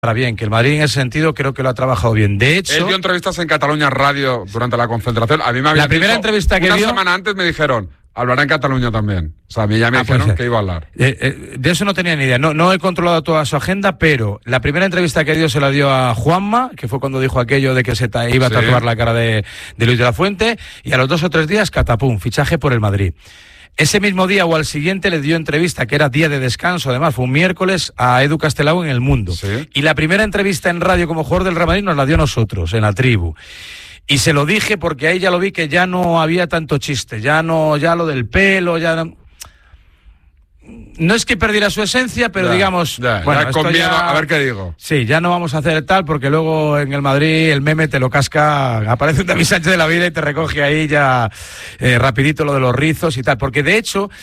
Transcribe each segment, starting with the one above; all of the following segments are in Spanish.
Para bien, que el Madrid en ese sentido creo que lo ha trabajado bien. De hecho, él dio entrevistas en Cataluña Radio durante la concentración. A mí me habían la primera dicho, entrevista que una dio, semana antes me dijeron, hablará en Cataluña también. O sea, a mí ya me dijeron pues, que iba a hablar. De eso no tenía ni idea. No he controlado toda su agenda, pero la primera entrevista que dio se la dio a Juanma, que fue cuando dijo aquello de que se iba a tatuar la cara de Luis de la Fuente, y a los 2 o 3 días, catapum, fichaje por el Madrid. Ese mismo día o al siguiente le dio entrevista, que era día de descanso, además fue un miércoles, a Edu Castelao en El Mundo. ¿Sí? Y la primera entrevista en radio como jugador del Real Madrid nos la dio a nosotros, en La Tribu. Y se lo dije porque ahí ya lo vi que ya no había tanto chiste, ya lo del pelo, no es que perdiera su esencia, pero digamos... bueno, con miedo, a ver qué digo. Sí, ya no vamos a hacer tal, porque luego en el Madrid el meme te lo casca, aparece un David Sánchez de la vida y te recoge ahí ya rapidito lo de los rizos y tal. Porque de hecho,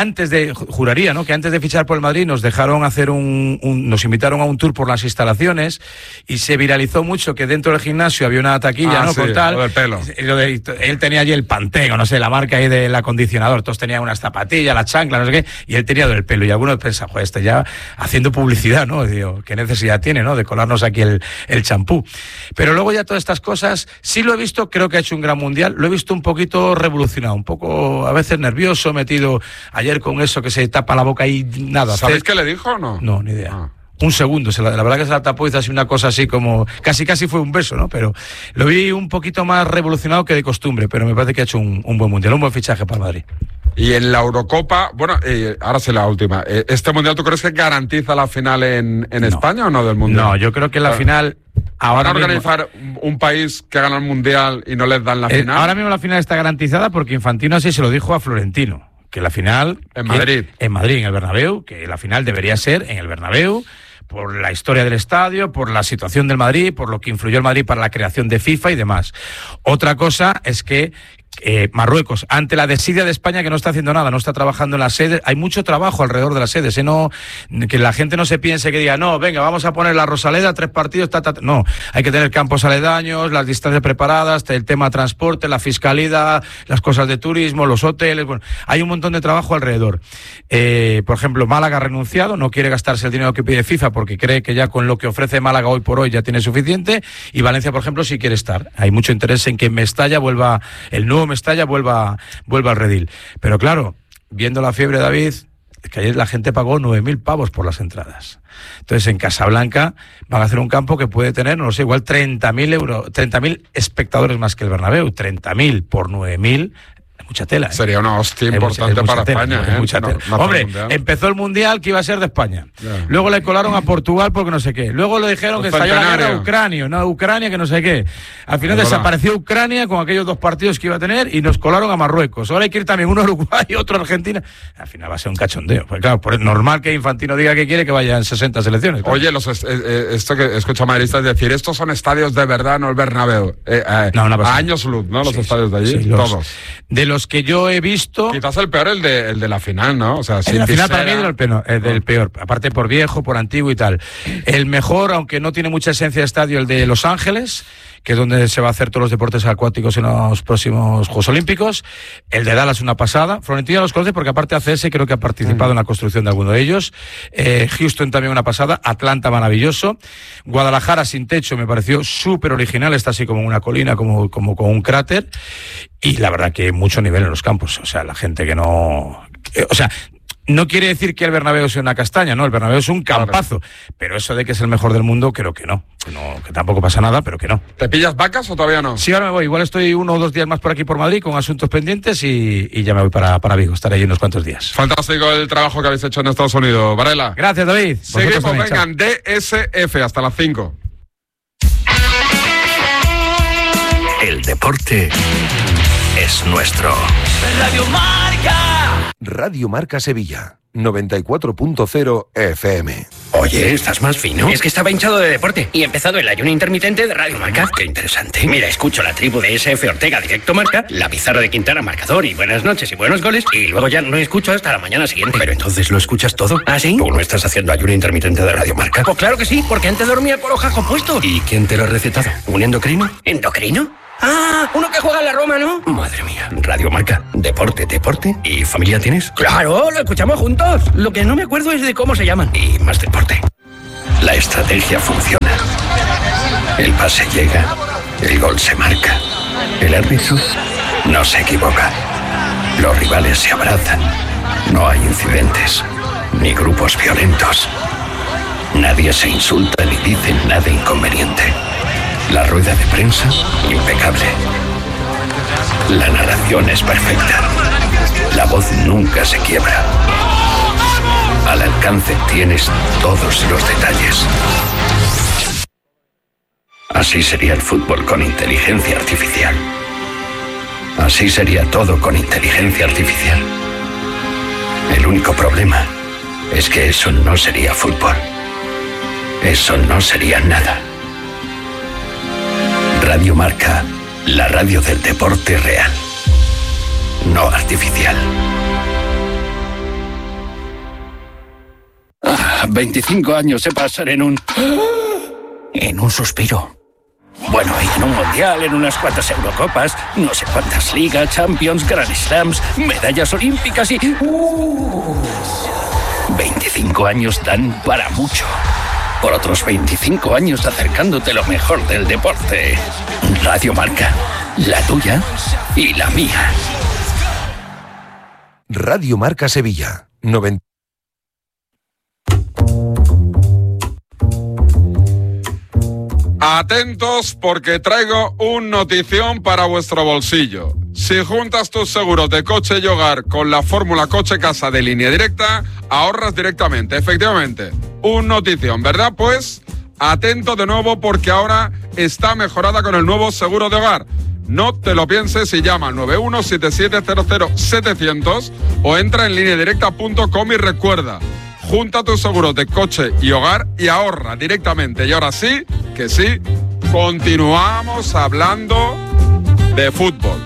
juraría, ¿no?, que antes de fichar por el Madrid nos dejaron hacer nos invitaron a un tour por las instalaciones y se viralizó mucho que dentro del gimnasio había una taquilla, ¿no?, sí, con tal. Lo del pelo. Él tenía allí el Pantene, no sé, la marca ahí del acondicionador, todos tenían unas zapatillas, la chancla, no sé qué, y él tenía del pelo. Y algunos pensan, joder, ya haciendo publicidad, ¿no? Digo, ¿qué necesidad tiene, no?, de colarnos aquí el champú. Pero luego ya todas estas cosas, sí lo he visto, creo que ha hecho un gran mundial, lo he visto un poquito revolucionado, un poco a veces nervioso, metido ayer con eso que se tapa la boca y nada. ¿Sabéis qué le dijo o no? No, ni idea. Un segundo, la verdad que se la tapó y hizo así una cosa así como, casi fue un beso, ¿no? Pero lo vi un poquito más revolucionado que de costumbre, pero me parece que ha hecho un buen mundial, un buen fichaje para Madrid. Y en la Eurocopa, bueno, ahora sí la última, ¿este mundial tú crees que garantiza la final en España o no del mundial? No, yo creo que la final... ¿Van a organizar un país que gana el mundial y no les dan la final? Ahora mismo la final está garantizada porque Infantino así se lo dijo a Florentino. Que la final... En Madrid. En Madrid, en el Bernabéu, que la final debería ser en el Bernabéu, por la historia del estadio, por la situación del Madrid, por lo que influyó el Madrid para la creación de FIFA y demás. Otra cosa es que Marruecos, ante la desidia de España, que no está haciendo nada, no está trabajando en las sedes, hay mucho trabajo alrededor de las sedes, que la gente no se piense que diga, no, venga, vamos a poner la Rosaleda, 3 partidos, no, hay que tener campos aledaños, las distancias preparadas, el tema transporte, la fiscalidad, las cosas de turismo, los hoteles, bueno, hay un montón de trabajo alrededor. Por ejemplo, Málaga ha renunciado, no quiere gastarse el dinero que pide FIFA porque cree que ya con lo que ofrece Málaga hoy por hoy ya tiene suficiente, y Valencia, por ejemplo, sí quiere estar. Hay mucho interés en que Mestalla vuelva, el nuevo Mestalla vuelva al redil. Pero claro, viendo la fiebre, David, es que ayer la gente pagó 9.000 pavos por las entradas. Entonces en Casablanca van a hacer un campo que puede tener, no sé, igual 30.000 espectadores más que el Bernabéu. 30.000 por 9.000... mucha tela. Sería una hostia importante para España. Mucha tela. Hombre, empezó el mundial que iba a ser de España. Luego le colaron a Portugal porque no sé qué. Luego le dijeron que estalló la guerra a Ucrania, que no sé qué. Al final desapareció Ucrania con aquellos 2 partidos que iba a tener y nos colaron a Marruecos. Ahora hay que ir también uno a Uruguay y otro a Argentina. Al final va a ser un cachondeo. Pues claro, es normal que Infantino diga que quiere que vayan 60 selecciones. Claro. Oye, esto que escucha madridistas decir, estos son estadios de verdad, no el Bernabéu. A años luz, ¿no? Los estadios de allí, todos. De los que yo he visto... Quizás el peor el de la final, ¿no? O sea, el de la final para mí es el peor, aparte por viejo, por antiguo y tal. El mejor, aunque no tiene mucha esencia de estadio, el de Los Ángeles, que es donde se va a hacer todos los deportes acuáticos en los próximos Juegos Olímpicos. El de Dallas, una pasada. Florentino los conoce porque aparte ACS creo que ha participado en la construcción de alguno de ellos. Houston también una pasada. Atlanta maravilloso. Guadalajara sin techo me pareció súper original. Está así como una colina, como con un cráter. Y la verdad que mucho nivel en los campos. O sea, la gente que no... no quiere decir que el Bernabéu sea una castaña, no, el Bernabéu es un campazo. Pero eso de que es el mejor del mundo, creo que no. Que tampoco pasa nada, pero que no. ¿Te pillas vacas o todavía no? Sí, ahora me voy. Igual estoy 1 o 2 días más por aquí por Madrid con asuntos pendientes y ya me voy para Vigo. Estaré ahí unos cuantos días. Fantástico el trabajo que habéis hecho en Estados Unidos. Varela. Gracias, David. Seguimos, vengan, DSF hasta las 5. El deporte es nuestro. Radio Marca. Radio Marca Sevilla, 94.0 FM. Oye, ¿estás más fino? Es que estaba hinchado de deporte y he empezado el ayuno intermitente de Radio Marca. Qué interesante. Mira, escucho la tribu de SF Ortega Directo Marca, la pizarra de Quintana Marcador y buenas noches y buenos goles, y luego ya no escucho hasta la mañana siguiente. Pero entonces lo escuchas todo. ¿Ah, sí? ¿Tú no estás haciendo ayuno intermitente de Radio Marca? Pues claro que sí, porque antes dormía con los jajos puestos. ¿Y quién te lo ha recetado? ¿Un endocrino? ¿Endocrino? Ah, uno que juega en la Roma, ¿no? Madre mía, Radio Marca, deporte y familia tienes. Claro, lo escuchamos juntos. Lo que no me acuerdo es de cómo se llaman. Y más deporte. La estrategia funciona. El pase llega, el gol se marca. El árbitro no se equivoca. Los rivales se abrazan. No hay incidentes, ni grupos violentos. Nadie se insulta ni dice nada inconveniente. La rueda de prensa, impecable. La narración es perfecta. La voz nunca se quiebra. Al alcance tienes todos los detalles. Así sería el fútbol con inteligencia artificial. Así sería todo con inteligencia artificial. El único problema es que eso no sería fútbol. Eso no sería nada. Radio Marca, la radio del deporte real, no artificial. 25 años se pasan en un suspiro. Bueno, y en un mundial, en unas cuantas Eurocopas, no sé cuántas ligas, Champions, Grand Slams, medallas olímpicas y... 25 años dan para mucho. Por otros 25 años acercándote lo mejor del deporte. Radio Marca, la tuya y la mía. Radio Marca Sevilla, 90. Atentos porque traigo un notición para vuestro bolsillo. Si juntas tus seguros de coche y hogar con la fórmula Coche Casa de Línea Directa, ahorras directamente. Efectivamente, un notición, ¿verdad? Pues atento de nuevo porque ahora está mejorada con el nuevo seguro de hogar. No te lo pienses y llama al 9177000700 o entra en lineadirecta.com y recuerda, junta tus seguros de coche y hogar y ahorra directamente. Y ahora sí, que sí, continuamos hablando de fútbol.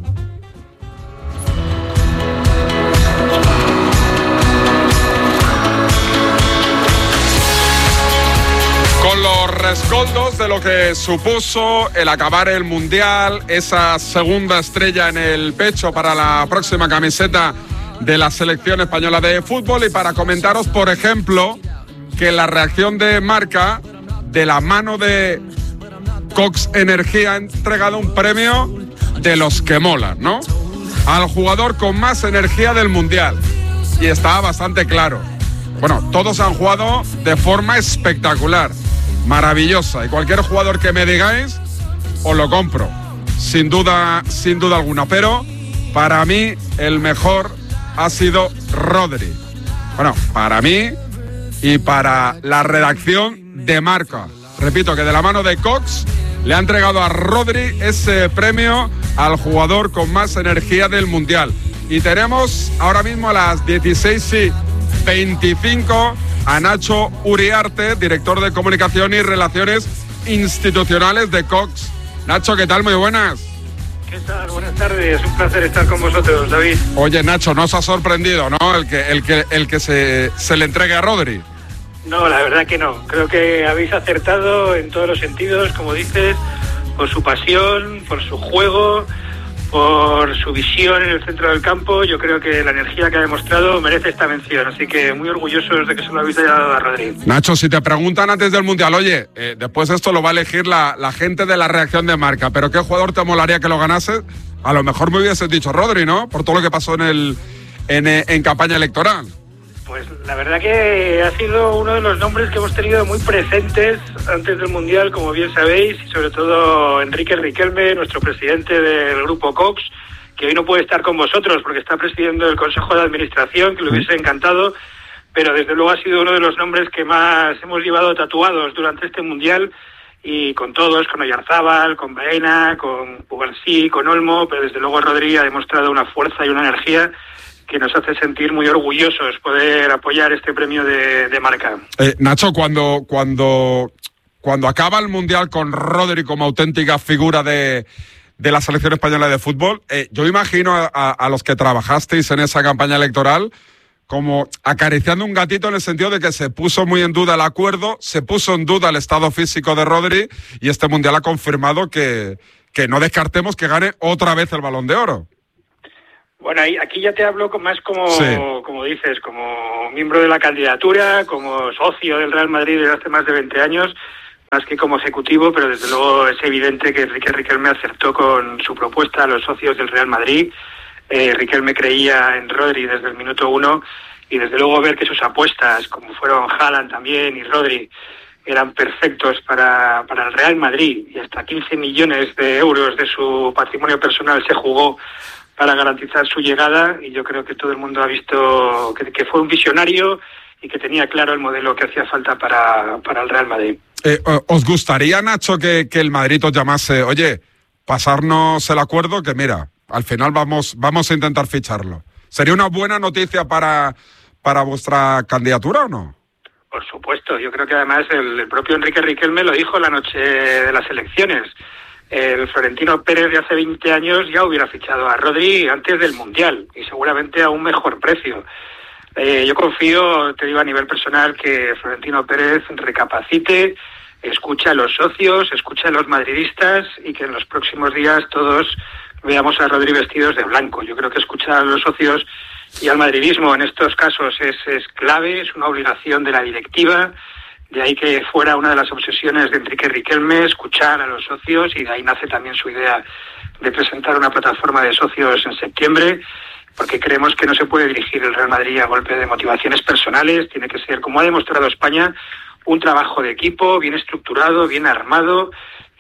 Con los rescoldos de lo que supuso el acabar el Mundial, esa segunda estrella en el pecho para la próxima camiseta de la selección española de fútbol, y para comentaros, por ejemplo, que la reacción de Marca, de la mano de Cox Energía, ha entregado un premio de los que molan, ¿no? Al jugador con más energía del Mundial. Y está bastante claro. Bueno, todos han jugado de forma espectacular, maravillosa, y cualquier jugador que me digáis, os lo compro, sin duda alguna. Pero para mí el mejor ha sido Rodri. Bueno, para mí y para la redacción de Marca. Repito que de la mano de Cox le ha entregado a Rodri ese premio al jugador con más energía del Mundial. Y tenemos ahora mismo a las 16:25 a Nacho Uriarte, director de Comunicación y Relaciones Institucionales de Cox. Nacho, ¿qué tal? Muy buenas. ¿Qué tal? Buenas tardes, un placer estar con vosotros, David. Oye, Nacho, ¿no os ha sorprendido, no, el que se le entregue a Rodri? No, la verdad que no. Creo que habéis acertado en todos los sentidos, como dices, por su pasión, por su juego, por su visión en el centro del campo. Yo creo que la energía que ha demostrado merece esta mención, así que muy orgullosos de que se lo habéis dado a Rodri. Nacho, si te preguntan antes del Mundial, oye, después esto lo va a elegir la gente de la reacción de Marca, pero ¿qué jugador te molaría que lo ganase? A lo mejor me hubieses dicho Rodri, ¿no? Por todo lo que pasó en campaña electoral. Pues la verdad que ha sido uno de los nombres que hemos tenido muy presentes antes del Mundial, como bien sabéis, y sobre todo Enrique Riquelme, nuestro presidente del grupo Cox, que hoy no puede estar con vosotros porque está presidiendo el Consejo de Administración, que le hubiese encantado, pero desde luego ha sido uno de los nombres que más hemos llevado tatuados durante este Mundial, y con todos, con Oyarzábal, con Baena, con Pugarsí, con Olmo, pero desde luego Rodri ha demostrado una fuerza y una energía que nos hace sentir muy orgullosos poder apoyar este premio de Marca. Nacho, cuando acaba el Mundial con Rodri como auténtica figura de la selección española de fútbol, yo imagino a los que trabajasteis en esa campaña electoral como acariciando un gatito, en el sentido de que se puso muy en duda el acuerdo, se puso en duda el estado físico de Rodri, y este Mundial ha confirmado que no descartemos que gane otra vez el Balón de Oro. Bueno, aquí ya te hablo más como dices, como miembro de la candidatura, como socio del Real Madrid desde hace más de 20 años, más que como ejecutivo, pero desde luego es evidente que Enrique Riquelme acertó con su propuesta a los socios del Real Madrid. Riquelme creía en Rodri desde el minuto 1 y desde luego ver que sus apuestas, como fueron Haaland también y Rodri, eran perfectos para el Real Madrid, y hasta 15 millones de euros de su patrimonio personal se jugó para garantizar su llegada, y yo creo que todo el mundo ha visto que fue un visionario y que tenía claro el modelo que hacía falta para el Real Madrid. ¿Os gustaría, Nacho, que el Madrid os llamase, oye, pasarnos el acuerdo, que mira, al final vamos a intentar ficharlo? ¿Sería una buena noticia para vuestra candidatura o no? Por supuesto, yo creo que además el propio Enrique Riquelme lo dijo la noche de las elecciones. El Florentino Pérez de hace 20 años ya hubiera fichado a Rodri antes del Mundial y seguramente a un mejor precio. Yo confío, te digo a nivel personal, que Florentino Pérez recapacite, escucha a los socios, escucha a los madridistas y que en los próximos días todos veamos a Rodri vestidos de blanco. Yo creo que escuchar a los socios y al madridismo en estos casos es clave, es una obligación de la directiva. De ahí que fuera una de las obsesiones de Enrique Riquelme, escuchar a los socios, y de ahí nace también su idea de presentar una plataforma de socios en septiembre, porque creemos que no se puede dirigir el Real Madrid a golpe de motivaciones personales. Tiene que ser, como ha demostrado España, un trabajo de equipo bien estructurado, bien armado,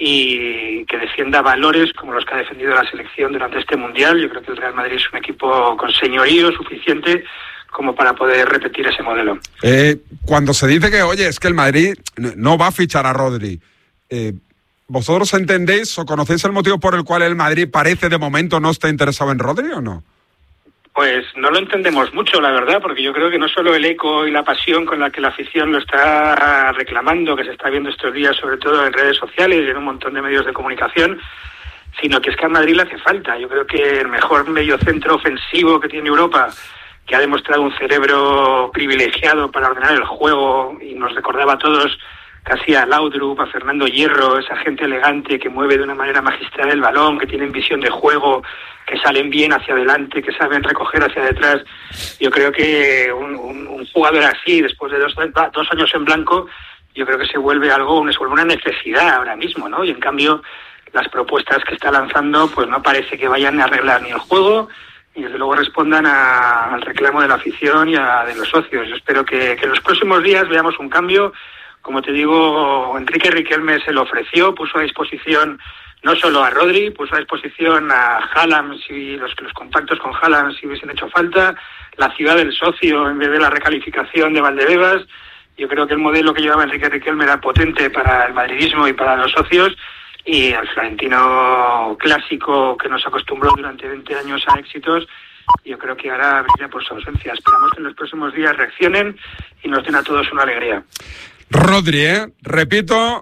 y que defienda valores como los que ha defendido la selección durante este Mundial. Yo creo que el Real Madrid es un equipo con señorío suficiente como para poder repetir ese modelo. Cuando se dice que, oye, es que el Madrid no va a fichar a Rodri, ¿vosotros entendéis o conocéis el motivo por el cual el Madrid parece de momento no está interesado en Rodri o no? Pues no lo entendemos mucho, la verdad, porque yo creo que no solo el eco y la pasión con la que la afición lo está reclamando, que se está viendo estos días, sobre todo en redes sociales y en un montón de medios de comunicación, sino que es que a Madrid le hace falta. Yo creo que el mejor mediocentro ofensivo que tiene Europa, que ha demostrado un cerebro privilegiado para ordenar el juego, y nos recordaba a todos casi a Laudrup, a Fernando Hierro, esa gente elegante que mueve de una manera magistral el balón, que tienen visión de juego, que salen bien hacia adelante, que saben recoger hacia detrás. Yo creo que un jugador así, después de dos años en blanco, yo creo que se vuelve una necesidad ahora mismo, ¿no? Y en cambio, las propuestas que está lanzando, pues no parece que vayan a arreglar ni el juego, y desde luego respondan al reclamo de la afición y de los socios. Yo espero que en los próximos días veamos un cambio. Como te digo, Enrique Riquelme se lo ofreció, puso a disposición no solo a Rodri, puso a disposición a Haaland, si los contactos con Haaland si hubiesen hecho falta, la ciudad del socio en vez de la recalificación de Valdebebas. Yo creo que el modelo que llevaba Enrique Riquelme era potente para el madridismo y para los socios, y el florentino clásico que nos acostumbró durante 20 años a éxitos, yo creo que ahora brilla por su ausencia. Esperamos que en los próximos días reaccionen y nos den a todos una alegría. Rodri, repito,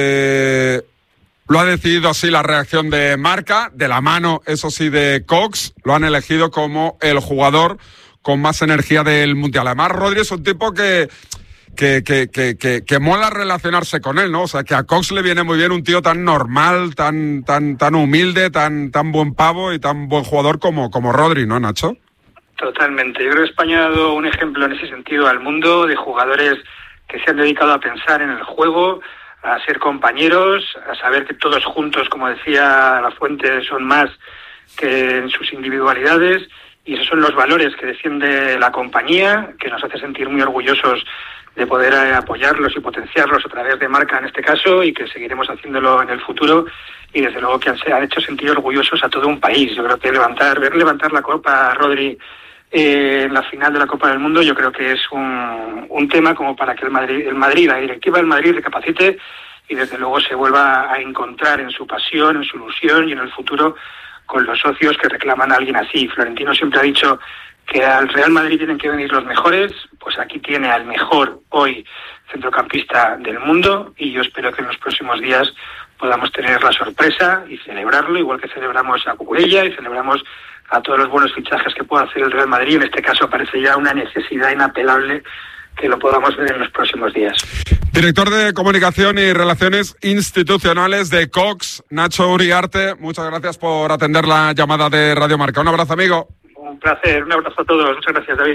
lo ha decidido así la reacción de Marca, de la mano, eso sí, de Cox. Lo han elegido como el jugador con más energía del Mundial. Además, Rodri es un tipo que mola relacionarse con él, ¿no? O sea, que a Cox le viene muy bien un tío tan normal, tan humilde, tan buen pavo y tan buen jugador como Rodri, ¿no, Nacho? Totalmente. Yo creo que España ha dado un ejemplo en ese sentido al mundo, de jugadores que se han dedicado a pensar en el juego, a ser compañeros, a saber que todos juntos, como decía La Fuente, son más que en sus individualidades, y esos son los valores que defiende la compañía, que nos hace sentir muy orgullosos de poder apoyarlos y potenciarlos a través de Marca en este caso, y que seguiremos haciéndolo en el futuro, y desde luego que han hecho sentir orgullosos a todo un país. Yo creo que ver levantar la copa a Rodri en la final de la Copa del Mundo, yo creo que es un tema como para que el Madrid, la directiva del Madrid recapacite y desde luego se vuelva a encontrar en su pasión, en su ilusión y en el futuro con los socios que reclaman a alguien así. Florentino siempre ha dicho que al Real Madrid tienen que venir los mejores, pues aquí tiene al mejor hoy centrocampista del mundo, y yo espero que en los próximos días podamos tener la sorpresa y celebrarlo, igual que celebramos a Cucurella y celebramos a todos los buenos fichajes que pueda hacer el Real Madrid. En este caso parece ya una necesidad inapelable que lo podamos ver en los próximos días. Director de Comunicación y Relaciones Institucionales de Cox, Nacho Uriarte, muchas gracias por atender la llamada de Radio Marca. Un abrazo, amigo. Un placer, un abrazo a todos. Muchas gracias, David.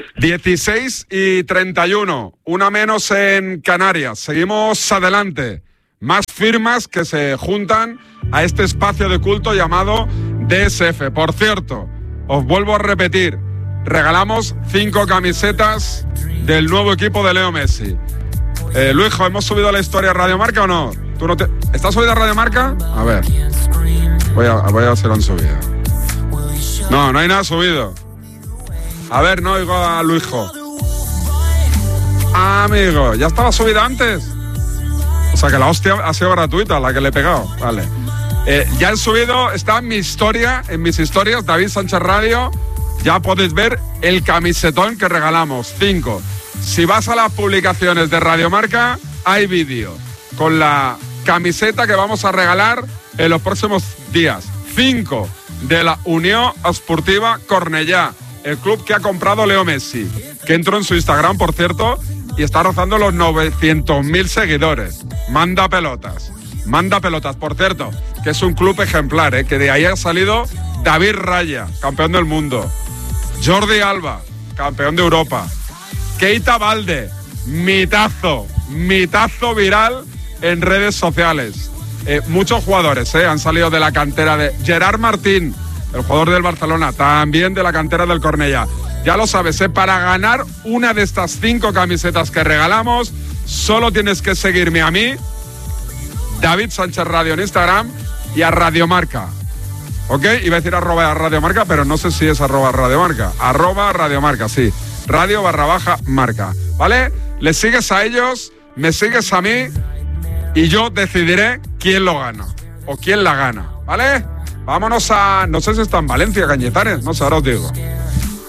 16:31, una menos en Canarias. Seguimos adelante. Más firmas que se juntan a este espacio de culto llamado DSF. Por cierto, os vuelvo a repetir, regalamos 5 camisetas del nuevo equipo de Leo Messi. Luijo, ¿hemos subido la historia a Radio Marca o no? ¿Tú no te... ¿Estás subido a Radio Marca? A ver. Voy a ver si lo han subido. No hay nada subido. A ver, no oigo a Luijo. Amigo, ¿ya estaba subida antes? O sea que la hostia ha sido gratuita, la que le he pegado. Vale. Ya he subido, está en mi historia, en mis historias, David Sánchez Radio. Ya podéis ver el camisetón que regalamos, 5. Si vas a las publicaciones de Radio Marca, hay vídeo con la camiseta que vamos a regalar en los próximos días. 5 de la Unión Esportiva Cornellá, el club que ha comprado Leo Messi, que entró en su Instagram, por cierto, y está rozando los 900.000 seguidores. Manda pelotas. Por cierto, que es un club ejemplar, que de ahí ha salido David Raya, campeón del mundo. Jordi Alba, campeón de Europa. Keita Balde, mitazo viral en redes sociales. Muchos jugadores han salido de la cantera de Gerard Martín, el jugador del Barcelona, también de la cantera del Cornellá. Ya lo sabes, para ganar una de estas 5 camisetas que regalamos, solo tienes que seguirme a mí, David Sánchez Radio en Instagram, y a Radio Marca. ¿Ok? Iba a decir @Radio Marca, pero no sé si es @Radio Marca. @Radio Marca, sí. Radio_Marca. ¿Vale? Les sigues a ellos, me sigues a mí, y yo decidiré quién lo gana o quién la gana. ¿Vale? Vámonos a... No sé si está en Valencia, Cañetares. No sé, ahora os digo.